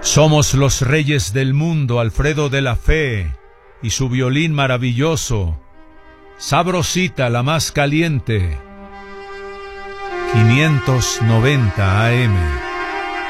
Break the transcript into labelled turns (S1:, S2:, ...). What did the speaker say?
S1: Somos los reyes del mundo, Alfredo de la Fe y su violín maravilloso, Sabrosita la más caliente, 590 AM.